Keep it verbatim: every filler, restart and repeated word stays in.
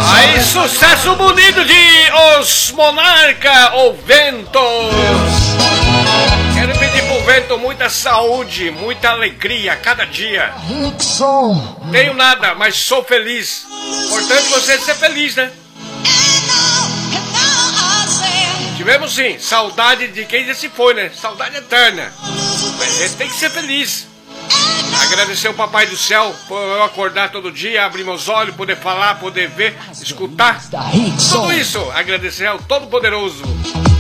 Aí, sucesso bonito de Os Monarca, o Vento. Quero pedir pro Vento muita saúde, muita alegria a cada dia. Tenho nada, mas sou feliz. Importante você ser feliz, né? Tivemos sim, saudade de quem já se foi, né? Saudade eterna. Mas a gente tem que ser feliz. Agradecer o Papai do Céu por eu acordar todo dia, abrir meus olhos, poder falar, poder ver, escutar. Tudo isso, agradecer ao Todo-Poderoso.